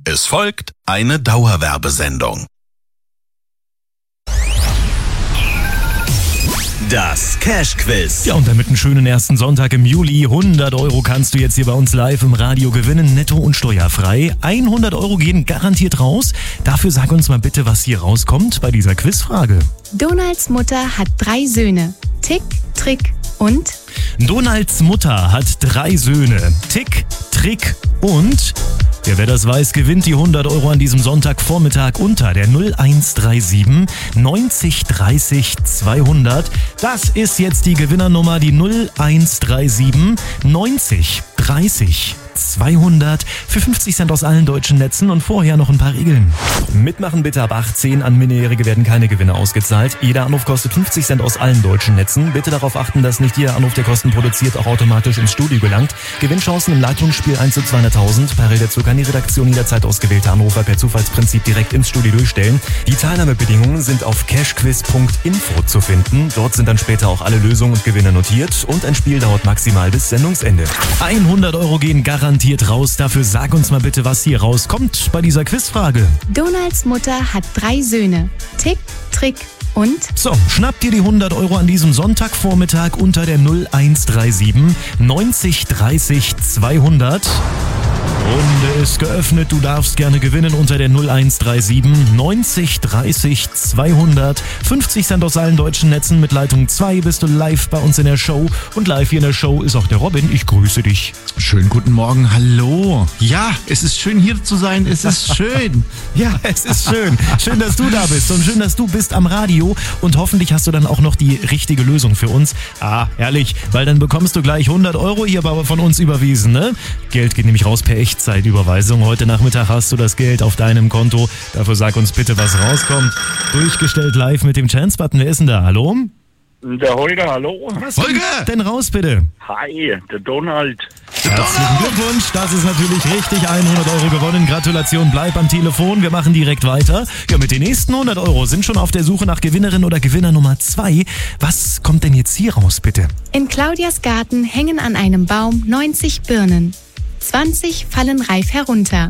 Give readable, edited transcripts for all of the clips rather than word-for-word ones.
Es folgt eine Dauerwerbesendung. Das Cash-Quiz. Ja, und damit einen schönen ersten Sonntag im Juli. 100 Euro kannst du jetzt hier bei uns live im Radio gewinnen, netto und steuerfrei. 100 Euro gehen garantiert raus. Dafür sag uns mal bitte, was hier rauskommt bei dieser Quizfrage. Donalds Mutter hat 3 Söhne. Tick, Trick und? Donalds Mutter hat 3 Söhne. Tick, Trick und? Ja, wer das weiß, gewinnt die 100 Euro an diesem Sonntagvormittag unter der 0137 90 30 200. Das ist jetzt die Gewinnernummer, die 0137 90 30 200 für 50 Cent aus allen deutschen Netzen und vorher noch ein paar Regeln. Mitmachen bitte ab 18, an Minderjährige werden keine Gewinne ausgezahlt. Jeder Anruf kostet 50 Cent aus allen deutschen Netzen. Bitte darauf achten, dass nicht jeder Anruf, der Kosten produziert, auch automatisch ins Studio gelangt. Gewinnchancen im Leitungsspiel 1 zu 200.000. Parallel dazu kann die Redaktion jederzeit ausgewählte Anrufer per Zufallsprinzip direkt ins Studio durchstellen. Die Teilnahmebedingungen sind auf cashquiz.info zu finden. Dort sind dann später auch alle Lösungen und Gewinne notiert und ein Spiel dauert maximal bis Sendungsende. 100 Euro gehen garantiert raus. Dafür sag uns mal bitte, was hier rauskommt bei dieser Quizfrage. Donalds Mutter hat 3 Söhne. Tick, Trick und? So, schnapp dir die 100 Euro an diesem Sonntagvormittag unter der 0137 90 30 200. Runde ist geöffnet, du darfst gerne gewinnen unter der 0137 90 30 200. 50 Cent aus allen deutschen Netzen. Mit Leitung 2 bist du live bei uns in der Show. Und live hier in der Show ist auch der Robin. Ich grüße dich. Schönen guten Morgen, hallo. Ja, es ist schön hier zu sein, es ist schön. Ja, es ist schön. Schön, dass du da bist und schön, dass du bist am Radio. Und hoffentlich hast du dann auch noch die richtige Lösung für uns. Ah, herrlich, weil dann bekommst du gleich 100 Euro hier von uns überwiesen, ne? Geld geht nämlich raus per Echtzeitüberweisung. Heute Nachmittag hast du das Geld auf deinem Konto. Dafür sag uns bitte, was rauskommt. Durchgestellt live mit dem Chance-Button. Wer ist denn da? Hallo? Der Holger, hallo. Was kommt denn raus, bitte? Hi, der Donald. Herzlichen Glückwunsch, das ist natürlich richtig. 100 Euro gewonnen. Gratulation, bleib am Telefon. Wir machen direkt weiter. Ja, mit den nächsten 100 Euro sind schon auf der Suche nach Gewinnerin oder Gewinner Nummer 2. Was kommt denn jetzt hier raus, bitte? In Claudias Garten hängen an einem Baum 90 Birnen. 20 fallen reif herunter.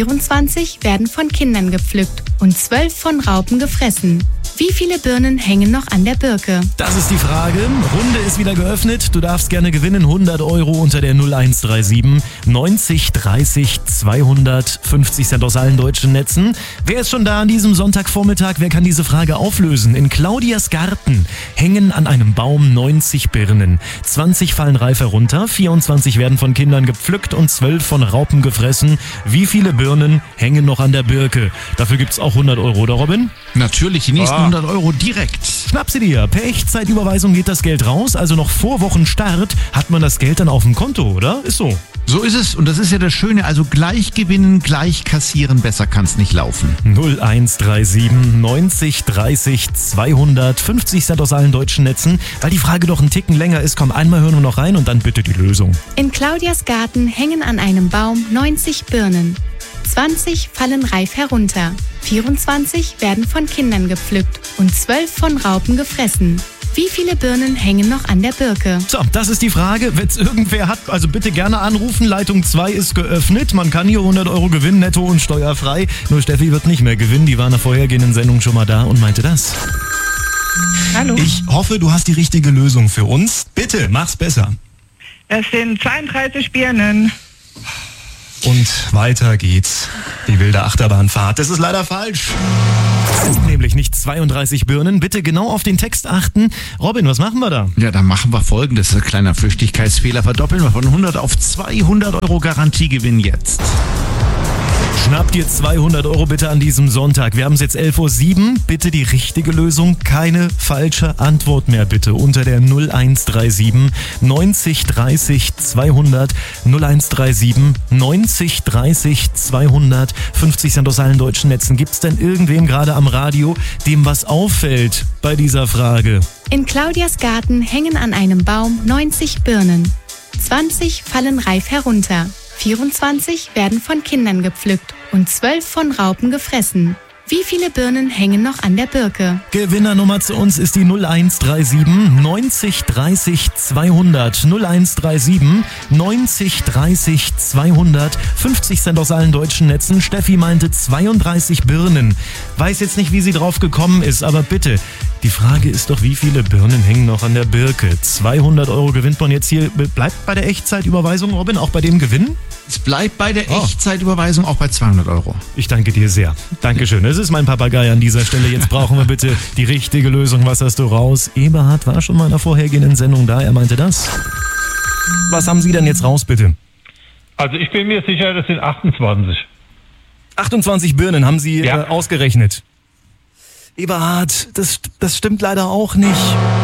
24 werden von Kindern gepflückt und 12 von Raupen gefressen. Wie viele Birnen hängen noch an der Birke? Das ist die Frage. Runde ist wieder geöffnet. Du darfst gerne gewinnen. 100 Euro unter der 0137 90 30 200. 50 Cent aus allen deutschen Netzen. Wer ist schon da an diesem Sonntagvormittag? Wer kann diese Frage auflösen? In Claudias Garten hängen an einem Baum 90 Birnen. 20 fallen reif herunter. 24 werden von Kindern gepflückt und 12 von Raupen gefressen. Wie viele Birnen hängen noch an der Birke? Dafür gibt's auch 100 Euro, oder Robin? Natürlich, die nächsten 100 Euro direkt. Schnapp sie dir. Per Echtzeitüberweisung geht das Geld raus. Also noch vor Wochenstart hat man das Geld dann auf dem Konto, oder? Ist so. So ist es und das ist ja das Schöne, also gleich gewinnen, gleich kassieren, besser kann's nicht laufen. 0137 90 30 200, 50 Cent aus allen deutschen Netzen. Weil die Frage doch einen Ticken länger ist, komm, einmal hören wir noch rein und dann bitte die Lösung. In Claudias Garten hängen an einem Baum 90 Birnen. 20 fallen reif herunter. 24 werden von Kindern gepflückt und 12 von Raupen gefressen. Wie viele Birnen hängen noch an der Birke? So, das ist die Frage. Wenn es irgendwer hat, also bitte gerne anrufen. Leitung 2 ist geöffnet. Man kann hier 100 Euro gewinnen, netto und steuerfrei. Nur Steffi wird nicht mehr gewinnen. Die war in der vorhergehenden Sendung schon mal da und meinte das. Hallo. Ich hoffe, du hast die richtige Lösung für uns. Bitte, mach's besser. Es sind 32 Birnen. Und weiter geht's. Die wilde Achterbahnfahrt. Das ist leider falsch. Es ist nämlich nicht 32 Birnen. Bitte genau auf den Text achten. Robin, was machen wir da? Ja, dann machen wir Folgendes. Ein kleiner Flüchtigkeitsfehler. Verdoppeln wir von 100 auf 200 Euro Garantiegewinn jetzt. Schnapp dir 200 Euro bitte an diesem Sonntag. Wir haben es jetzt 11.07 Uhr. Bitte die richtige Lösung. Keine falsche Antwort mehr bitte. Unter der 0137 90 30 200. 0137 90 30 200. 50 Cent aus allen deutschen Netzen. Gibt es denn irgendwem gerade am Radio, dem was auffällt bei dieser Frage? In Claudias Garten hängen an einem Baum 90 Birnen. 20 fallen reif herunter. 24 werden von Kindern gepflückt und 12 von Raupen gefressen. Wie viele Birnen hängen noch an der Birke? Gewinnernummer zu uns ist die 0137 90 30 200. 0137 90 30 200. 50 Cent aus allen deutschen Netzen. Steffi meinte 32 Birnen. Weiß jetzt nicht, wie sie drauf gekommen ist, aber bitte, die Frage ist doch, wie viele Birnen hängen noch an der Birke? 200 Euro gewinnt man jetzt hier. Bleibt bei der Echtzeitüberweisung, Robin, auch bei dem Gewinn? Es bleibt bei der Echtzeitüberweisung auch bei 200 Euro. Ich danke dir sehr. Dankeschön. Das ist mein Papagei an dieser Stelle. Jetzt brauchen wir bitte die richtige Lösung. Was hast du raus? Eberhard war schon mal in der vorhergehenden Sendung da. Er meinte das. Was haben Sie denn jetzt raus, bitte? Also ich bin mir sicher, das sind 28. 28 Birnen haben Sie Ja. ausgerechnet. Eberhard, das stimmt leider auch nicht.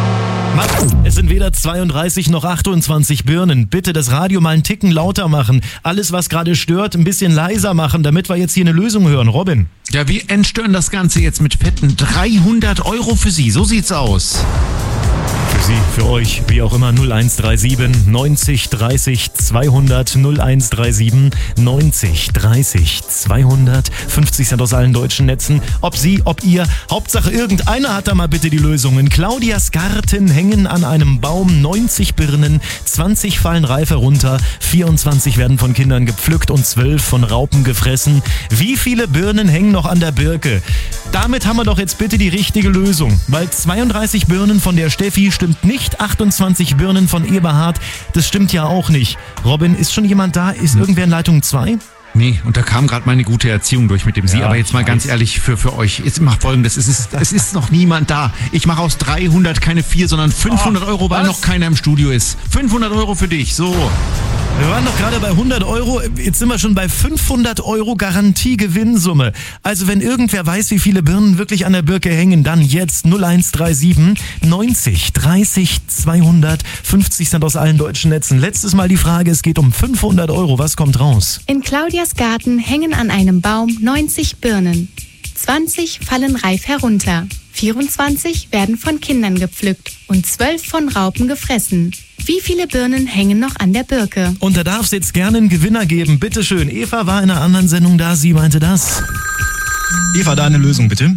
Es sind weder 32 noch 28 Birnen. Bitte das Radio mal einen Ticken lauter machen. Alles, was gerade stört, ein bisschen leiser machen, damit wir jetzt hier eine Lösung hören. Robin. Ja, wir entstören das Ganze jetzt mit fetten 300 Euro für Sie. So sieht's aus. Für Sie, für euch, wie auch immer, 0137 90 30 200, 0137 90 30 200, 50 Cent aus allen deutschen Netzen. Ob Sie, ob ihr, Hauptsache irgendeiner hat da mal bitte die Lösung. In Claudias Garten hängen an einem Baum 90 Birnen, 20 fallen reif herunter, 24 werden von Kindern gepflückt und 12 von Raupen gefressen. Wie viele Birnen hängen noch an der Birke? Damit haben wir doch jetzt bitte die richtige Lösung, weil 32 Birnen von der Steffi stimmt nicht, 28 Birnen von Eberhard, das stimmt ja auch nicht. Robin, ist schon jemand da? Ist irgendwer in Leitung 2? Nee, und da kam gerade meine gute Erziehung durch mit dem Sie. Ja, Aber jetzt mal ganz ehrlich für euch. Jetzt macht Folgendes. Es ist noch niemand da. Ich mache aus 300 keine 4, sondern 500 Euro, weil noch keiner im Studio ist. 500 Euro für dich. So. Wir waren doch gerade bei 100 Euro, jetzt sind wir schon bei 500 Euro Garantie-Gewinnsumme. Also wenn irgendwer weiß, wie viele Birnen wirklich an der Birke hängen, dann jetzt 0137 90 30 200, 50 Cent aus allen deutschen Netzen. Letztes Mal die Frage, es geht um 500 Euro. Was kommt raus? In Claudias Garten hängen an einem Baum 90 Birnen. 20 fallen reif herunter. 24 werden von Kindern gepflückt und 12 von Raupen gefressen. Wie viele Birnen hängen noch an der Birke? Und da darf es jetzt gerne einen Gewinner geben. Bitteschön. Eva war in einer anderen Sendung da, sie meinte das. Eva, da eine Lösung, bitte.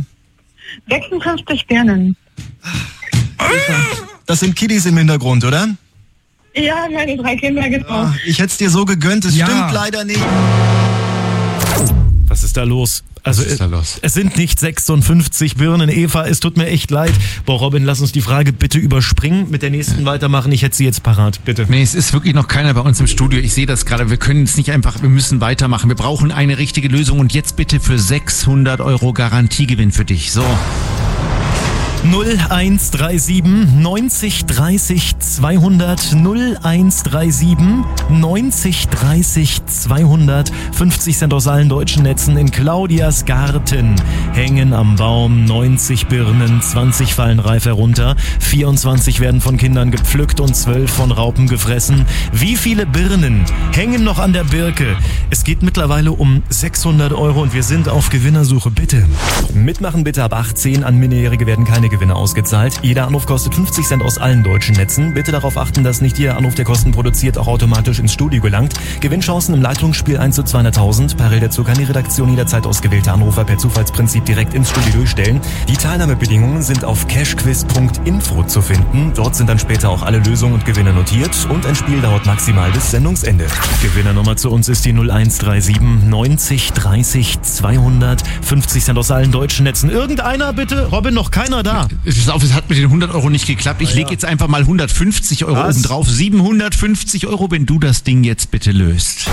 56 Birnen. Das sind Kiddies im Hintergrund, oder? Ja, meine 3 Kinder getroffen. Ich hätte es dir so gegönnt, es stimmt leider nicht. Was ist da los? Also, Was ist da los? Es sind nicht 56 Birnen, Eva, es tut mir echt leid. Boah, Robin, lass uns die Frage bitte überspringen, mit der nächsten weitermachen. Ich hätte sie jetzt parat, bitte. Nee, es ist wirklich noch keiner bei uns im Studio. Ich sehe das gerade. Wir können es nicht einfach, wir müssen weitermachen. Wir brauchen eine richtige Lösung und jetzt bitte für 600 Euro Garantiegewinn für dich. So. 0137 90 30 200 0137 90 30 200 50 Cent aus allen deutschen Netzen. In Claudias Garten hängen am Baum 90 Birnen, 20 fallen reif herunter, 24 werden von Kindern gepflückt und 12 von Raupen gefressen. Wie viele Birnen hängen noch an der Birke? Es geht mittlerweile um 600 Euro und wir sind auf Gewinnersuche. Bitte mitmachen, bitte ab 18. An Minderjährige werden keine Gewinne ausgezahlt. Jeder Anruf kostet 50 Cent aus allen deutschen Netzen. Bitte darauf achten, dass nicht jeder Anruf, der Kosten produziert, auch automatisch ins Studio gelangt. Gewinnchancen im Leitungsspiel 1 zu 200.000. Parallel dazu kann die Redaktion jederzeit ausgewählte Anrufer per Zufallsprinzip direkt ins Studio durchstellen. Die Teilnahmebedingungen sind auf cashquiz.info zu finden. Dort sind dann später auch alle Lösungen und Gewinne notiert und ein Spiel dauert maximal bis Sendungsende. Gewinnernummer zu uns ist die 0137 90 30 200, 50 Cent aus allen deutschen Netzen. Irgendeiner bitte? Robin, noch keiner da. Es hat mit den 100 Euro nicht geklappt. Ich lege jetzt einfach mal 150 Euro oben drauf. 750 Euro, wenn du das Ding jetzt bitte löst.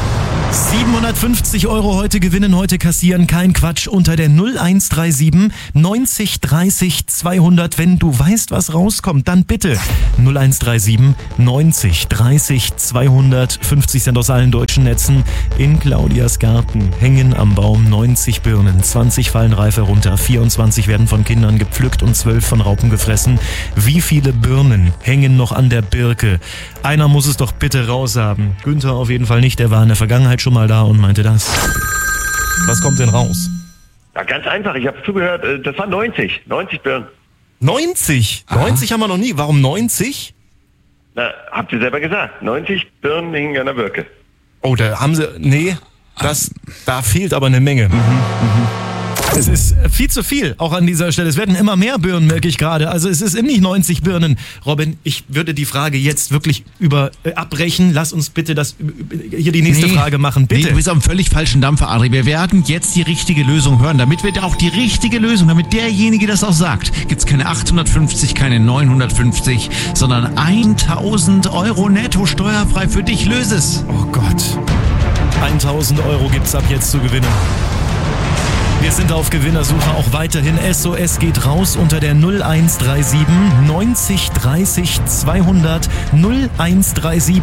750 Euro heute gewinnen, heute kassieren, kein Quatsch, unter der 0137 90 30 200. Wenn du weißt, was rauskommt, dann bitte 0137 90 30 200, 50 Cent aus allen deutschen Netzen. In Claudias Garten hängen am Baum 90 Birnen, 20 fallen reif herunter, 24 werden von Kindern gepflückt und 12 von Raupen gefressen. Wie viele Birnen hängen noch an der Birke? Einer muss es doch bitte raushaben. Günther auf jeden Fall nicht, der war in der Vergangenheit schon mal da und meinte das. Was kommt denn raus? Ja, ganz einfach, ich habe zugehört, das waren 90 Birnen. 90? Aha. 90 haben wir noch nie. Warum 90? Na, habt ihr selber gesagt, 90 Birnen hingen an der Birke. Oh, da haben sie, nee, da fehlt aber eine Menge. Es ist viel zu viel, auch an dieser Stelle. Es werden immer mehr Birnen, merke ich gerade. Also es ist nicht 90 Birnen. Robin, ich würde die Frage jetzt wirklich abbrechen. Lass uns bitte hier die nächste Frage machen, bitte. Nee, du bist auf einem völlig falschen Dampfer, Adri. Wir werden jetzt die richtige Lösung hören. Damit wir auch die richtige Lösung, damit derjenige das auch sagt, gibt's keine 850, keine 950, sondern 1000 Euro netto steuerfrei für dich. Löse es. Oh Gott. 1000 Euro gibt's ab jetzt zu gewinnen. Wir sind auf Gewinnersuche auch weiterhin. SOS geht raus unter der 0137 90 30 200 0137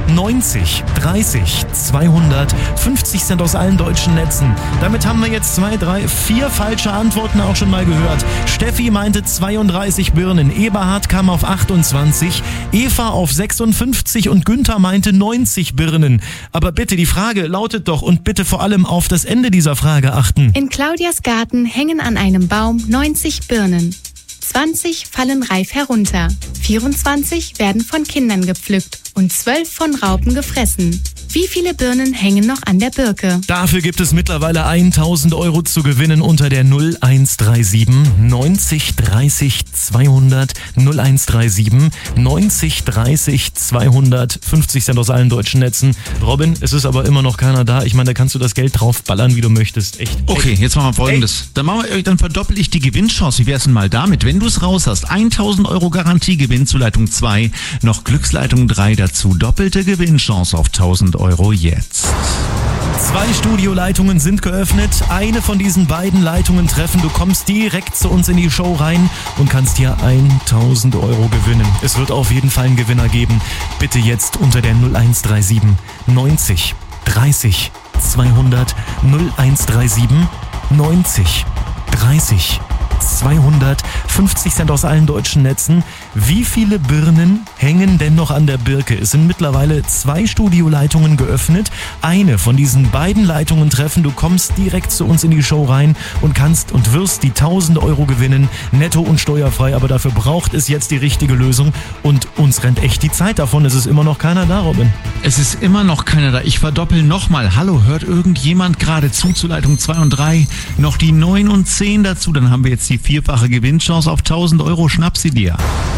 90 30 200. 50 Cent aus allen deutschen Netzen. Damit haben wir jetzt 2, 3, 4 falsche Antworten auch schon mal gehört. Steffi meinte 32 Birnen, Eberhard kam auf 28, Eva auf 56 und Günther meinte 90 Birnen. Aber bitte, die Frage lautet doch, und bitte vor allem auf das Ende dieser Frage achten. In Claudias Garten hängen an einem Baum 90 Birnen. 20 fallen reif herunter, 24 werden von Kindern gepflückt und 12 von Raupen gefressen. Wie viele Birnen hängen noch an der Birke? Dafür gibt es mittlerweile 1000 Euro zu gewinnen unter der 0137 90 30 200 0137 90 30 200. 50 Cent aus allen deutschen Netzen. Robin, es ist aber immer noch keiner da. Ich meine, da kannst du das Geld draufballern, wie du möchtest. Echt. Okay, jetzt machen wir Folgendes. Dann verdoppel ich die Gewinnchance. Wie wär's denn mal damit? Wenn du es raus hast, 1000 Euro Garantiegewinn zu Leitung 2, noch Glücksleitung 3 dazu. Doppelte Gewinnchance auf 1000 Euro jetzt. 2 Studioleitungen sind geöffnet. Eine von diesen beiden Leitungen treffen. Du kommst direkt zu uns in die Show rein und kannst hier 1000 Euro gewinnen. Es wird auf jeden Fall einen Gewinner geben. Bitte jetzt unter der 0137 90 30 200 0137 90 30 200. 50 Cent aus allen deutschen Netzen. Wie viele Birnen hängen denn noch an der Birke? Es sind mittlerweile 2 Studioleitungen geöffnet. Eine von diesen beiden Leitungen treffen. Du kommst direkt zu uns in die Show rein und kannst und wirst die 1000 Euro gewinnen. Netto und steuerfrei. Aber dafür braucht es jetzt die richtige Lösung. Und uns rennt echt die Zeit davon. Es ist immer noch keiner da, Robin. Es ist immer noch keiner da. Ich verdoppel nochmal. Hallo, hört irgendjemand gerade zu Leitung 2 und 3? Noch die 9 und 10 dazu. Dann haben wir jetzt die 4-fache Gewinnchance auf 1000 Euro. Schnapp sie dir.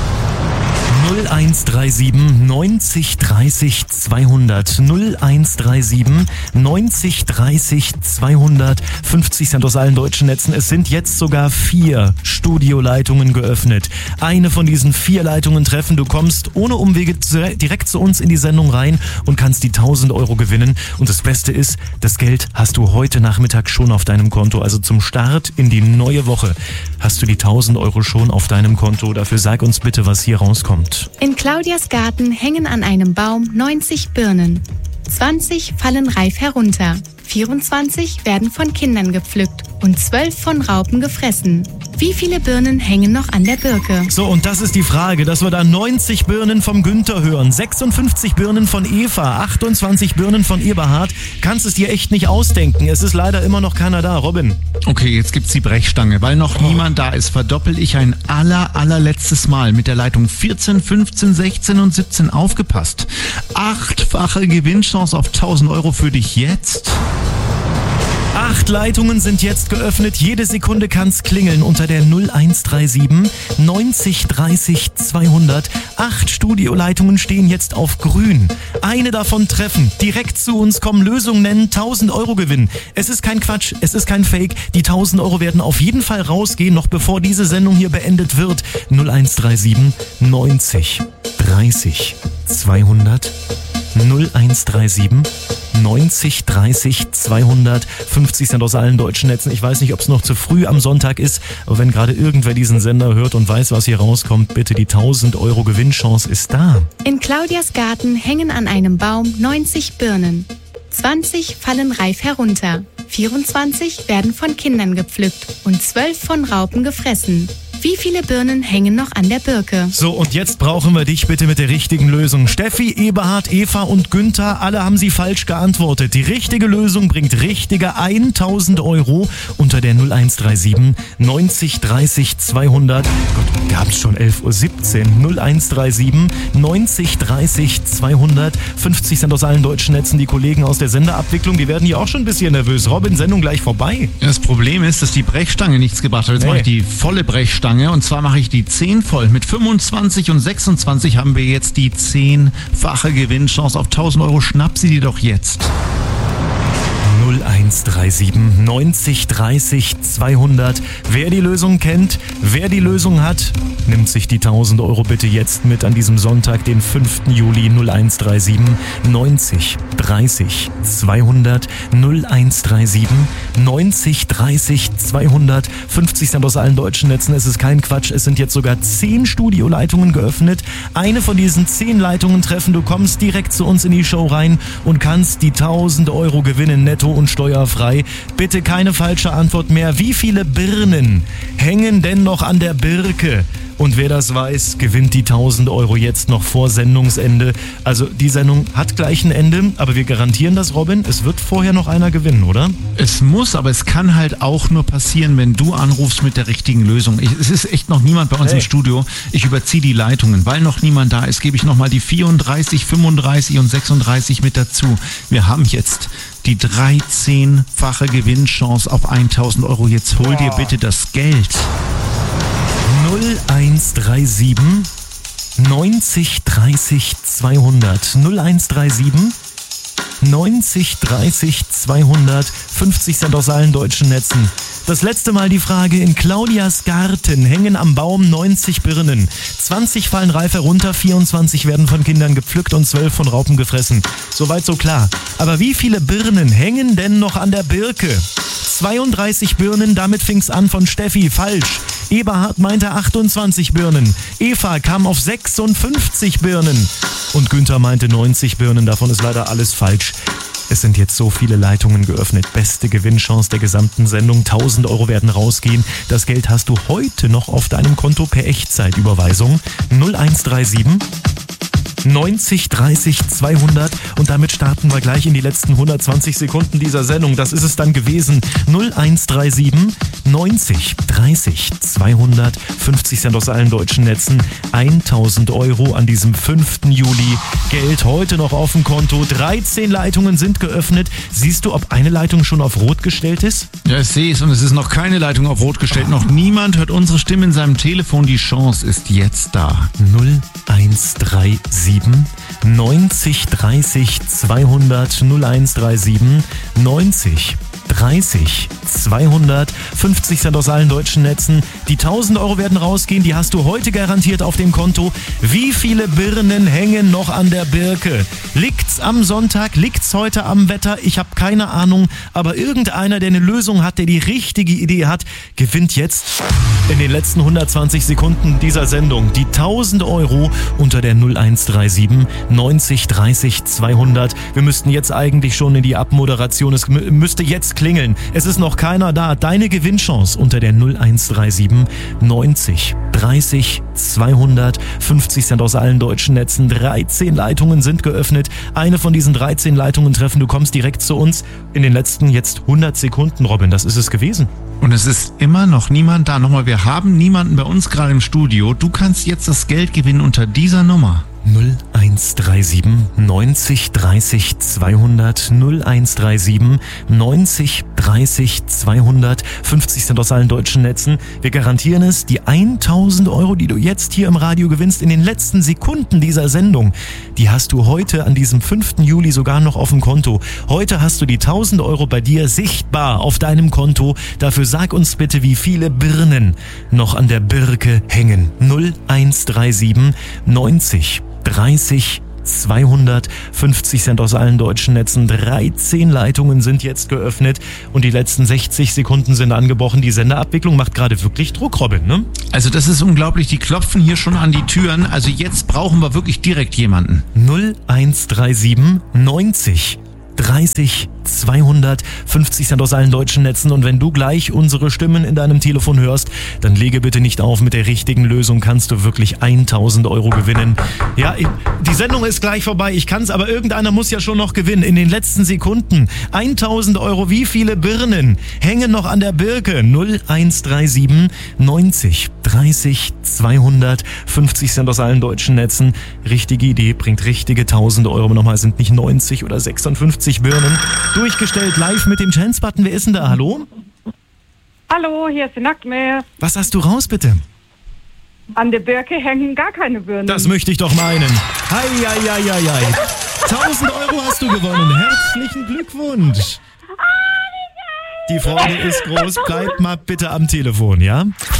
0137 90 30 200 0137 90 30 200. 50 Cent aus allen deutschen Netzen. Es sind jetzt sogar 4 Studioleitungen geöffnet. Eine von diesen 4 Leitungen treffen. Du kommst ohne Umwege direkt zu uns in die Sendung rein und kannst die 1000 Euro gewinnen. Und das Beste ist, das Geld hast du heute Nachmittag schon auf deinem Konto. Also zum Start in die neue Woche hast du die 1000 Euro schon auf deinem Konto. Dafür sag uns bitte, was hier rauskommt. In Claudias Garten hängen an einem Baum 90 Birnen. 20 fallen reif herunter, 24 werden von Kindern gepflückt und 12 von Raupen gefressen. Wie viele Birnen hängen noch an der Birke? So, und das ist die Frage, dass wir da 90 Birnen vom Günther hören, 56 Birnen von Eva, 28 Birnen von Eberhard. Kannst es dir echt nicht ausdenken. Es ist leider immer noch keiner da, Robin. Okay, jetzt gibt's die Brechstange. Weil noch niemand da ist, verdoppel ich ein allerletztes Mal mit der Leitung 14, 15, 16 und 17 aufgepasst. 8-fache Gewinnchance auf 1000 Euro für dich jetzt. 8 Leitungen sind jetzt geöffnet. Jede Sekunde kann's klingeln unter der 0137 90 30 200. 8 Studioleitungen stehen jetzt auf grün. Eine davon treffen. Direkt zu uns kommen, Lösung nennen, 1000 Euro gewinnen. Es ist kein Quatsch, es ist kein Fake. Die 1000 Euro werden auf jeden Fall rausgehen, noch bevor diese Sendung hier beendet wird. 0137 90 30 200. 0137 90 30 200. 50 Cent aus allen deutschen Netzen. Ich weiß nicht, ob es noch zu früh am Sonntag ist, aber wenn gerade irgendwer diesen Sender hört und weiß, was hier rauskommt, bitte, die 1000 Euro Gewinnchance ist da. In Claudias Garten hängen an einem Baum 90 Birnen. 20 fallen reif herunter, 24 werden von Kindern gepflückt und 12 von Raupen gefressen. Wie viele Birnen hängen noch an der Birke? So, und jetzt brauchen wir dich bitte mit der richtigen Lösung. Steffi, Eberhard, Eva und Günther, alle haben sie falsch geantwortet. Die richtige Lösung bringt richtige 1.000 Euro unter der 0137 90 30 200. Gott, wir haben es schon 11.17 Uhr. 0137 90 30 200. 50 sind aus allen deutschen Netzen die Kollegen aus der Senderabwicklung. Die werden hier auch schon ein bisschen nervös. Robin, Sendung gleich vorbei. Das Problem ist, dass die Brechstange nichts gebracht hat. Jetzt mache ich die volle Brechstange. Und zwar mache ich die 10 voll. Mit 25 und 26 haben wir jetzt die 10-fache Gewinnchance auf 1.000 Euro. Schnapp sie dir doch jetzt. 0137 90 30 200. Wer die Lösung kennt, wer die Lösung hat, nimmt sich die 1.000 Euro bitte jetzt mit an diesem Sonntag, den 5. Juli. 0137 90 30 200. 0137 90 30 200. 50 sind aus allen deutschen Netzen. Es ist kein Quatsch. Es sind jetzt sogar 10 Studioleitungen geöffnet. Eine von diesen 10 Leitungen treffen. Du kommst direkt zu uns in die Show rein und kannst die 1.000 Euro gewinnen, netto und steuerfrei. Bitte keine falsche Antwort mehr. Wie viele Birnen hängen denn noch an der Birke? Und wer das weiß, gewinnt die 1.000 Euro jetzt noch vor Sendungsende. Also die Sendung hat gleich ein Ende, aber wir garantieren das, Robin. Es wird vorher noch einer gewinnen, oder? Es muss, aber es kann halt auch nur passieren, wenn du anrufst mit der richtigen Lösung. Es ist echt noch niemand bei uns im Studio. Ich überziehe die Leitungen. Weil noch niemand da ist, gebe ich nochmal die 34, 35 und 36 mit dazu. Wir haben jetzt die 13-fache Gewinnchance auf 1.000 Euro. Jetzt hol dir bitte das Geld. 0137 90 30 200. 0137 90 30 200. 50 sind aus allen deutschen Netzen. Das letzte Mal die Frage: In Claudias Garten hängen am Baum 90 Birnen. 20 fallen reif herunter, 24 werden von Kindern gepflückt und 12 von Raupen gefressen. Soweit so klar. Aber wie viele Birnen hängen denn noch an der Birke? 32 Birnen, damit fing's an von Steffi. Falsch. Eberhard meinte 28 Birnen. Eva kam auf 56 Birnen. Und Günther meinte 90 Birnen. Davon ist leider alles falsch. Es sind jetzt so viele Leitungen geöffnet. Beste Gewinnchance der gesamten Sendung. 1.000 Euro werden rausgehen. Das Geld hast du heute noch auf deinem Konto per Echtzeitüberweisung. 0137 90 30 200. Und damit starten wir gleich in die letzten 120 Sekunden dieser Sendung. Das ist es dann gewesen. 0137 90 30 200. 50 sind aus allen deutschen Netzen. 1.000 Euro an diesem 5. Juli. Geld heute noch auf dem Konto. 13 Leitungen sind geöffnet. Siehst du, ob eine Leitung schon auf Rot gestellt ist? Ja, ich sehe es, und es ist noch keine Leitung auf Rot gestellt. Noch niemand hört unsere Stimme in seinem Telefon. Die Chance ist jetzt da. 0137 90 30 200. 0137 90 30 200. 50 sind aus allen deutschen Netzen. Die 1.000 Euro werden rausgehen. Die hast du heute garantiert auf dem Konto. Wie viele Birnen hängen noch an der Birke? Liegt's am Sonntag? Liegt's heute am Wetter? Ich habe keine Ahnung. Aber irgendeiner, der eine Lösung hat, der die richtige Idee hat, gewinnt jetzt in den letzten 120 Sekunden dieser Sendung die 1.000 Euro unter der 0137 90 30 200. Wir müssten jetzt eigentlich schon in die Abmoderation. Es müsste jetzt klingeln. Es ist noch keiner da. Deine Gewinnchance unter der 0137 90 30 200. 50 sind aus allen deutschen Netzen. 13 Leitungen sind geöffnet. Eine von diesen 13 Leitungen treffen. Du kommst direkt zu uns in den letzten jetzt 100 Sekunden, Robin. Das ist es gewesen. Und es ist immer noch niemand da. Nochmal, wir haben niemanden bei uns gerade im Studio. Du kannst jetzt das Geld gewinnen unter dieser Nummer. 0137 90 30 200. 0137 90 30 200. 50 sind aus allen deutschen Netzen. Wir garantieren es, die 1.000 Euro, die du jetzt hier im Radio gewinnst, in den letzten Sekunden dieser Sendung, die hast du heute an diesem 5. Juli sogar noch auf dem Konto. Heute hast du die 1.000 Euro bei dir sichtbar auf deinem Konto. Dafür sag uns bitte, wie viele Birnen noch an der Birke hängen. 0137 90 30 250 sind aus allen deutschen Netzen. 13 Leitungen sind jetzt geöffnet und die letzten 60 Sekunden sind angebrochen. Die Senderabwicklung macht gerade wirklich Druck, Robin, ne? Also das ist unglaublich. Die klopfen hier schon an die Türen. Also jetzt brauchen wir wirklich direkt jemanden. 0137 90 30 250 Cent aus allen deutschen Netzen. Und wenn du gleich unsere Stimmen in deinem Telefon hörst, dann lege bitte nicht auf. Mit der richtigen Lösung kannst du wirklich 1000 Euro gewinnen. Ja, die Sendung ist gleich vorbei. Ich kann's, aber irgendeiner muss ja schon noch gewinnen. In den letzten Sekunden 1000 Euro. Wie viele Birnen hängen noch an der Birke? 0137 90 30 250 Cent aus allen deutschen Netzen. Richtige Idee, bringt richtige 1000 Euro. Aber nochmal, sind nicht 90 oder 56 Birnen. Durchgestellt live mit dem Chance-Button. Wer ist denn da? Hallo? Hallo, hier ist die Nacktmeer. Was hast du raus, bitte? An der Birke hängen gar keine Birnen. Das möchte ich doch meinen. Hei. 1000 Euro hast du gewonnen. Herzlichen Glückwunsch. Die Freude ist groß. Bleib mal bitte am Telefon, ja?